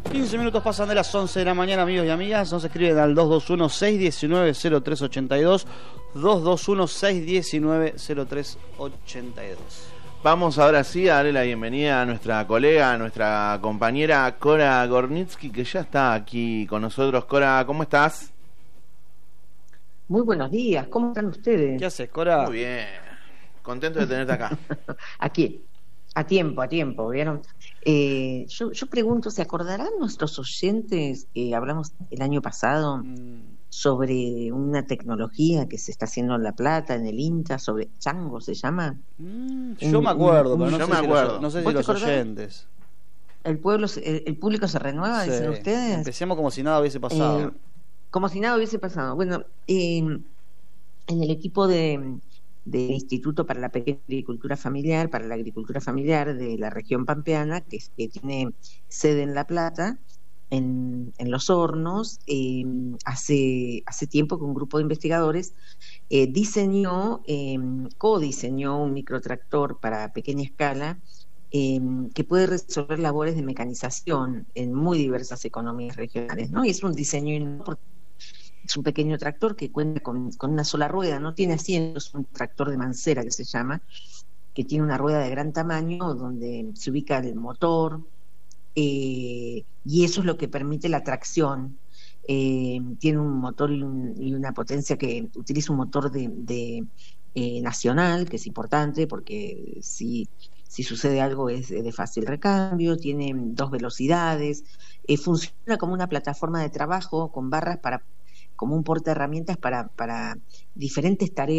15 minutos pasan de las 11 de la mañana, amigos y amigas. Nos escriben al 221-619-0382. 221-619-0382. Vamos ahora sí a darle la bienvenida a nuestra colega, a nuestra compañera Cora Gornitsky, que ya está aquí con nosotros. Cora, ¿cómo estás? Muy buenos días, ¿cómo están ustedes? ¿Qué haces, Cora? Muy bien, contento de tenerte acá. Aquí, a tiempo, ¿vieron? Yo pregunto, ¿se acordarán nuestros oyentes que hablamos el año pasado sobre una tecnología que se está haciendo en La Plata, en el INTA, sobre Chango se llama? Yo me acuerdo, pero no sé si los acordás? oyentes. El público se renueva, Sí. dicen ustedes. Empecemos como si nada hubiese pasado. Como si nada hubiese pasado. Bueno, en el equipo del Instituto para la Pequeña Agricultura Familiar, para la Agricultura Familiar de la región pampeana, que tiene sede en La Plata, en Los Hornos, hace tiempo que un grupo de investigadores codiseñó un microtractor para pequeña escala que puede resolver labores de mecanización en muy diversas economías regionales, ¿no? Y es un diseño innovador. Es un pequeño tractor que cuenta con una sola rueda, no tiene asientos, es un tractor de mancera que se llama, que tiene una rueda de gran tamaño donde se ubica el motor, y eso es lo que permite la tracción. Tiene un motor y una potencia que utiliza un motor de nacional, que es importante porque si sucede algo es de fácil recambio, tiene 2 velocidades, funciona como una plataforma de trabajo con barras como un portaherramientas para diferentes tareas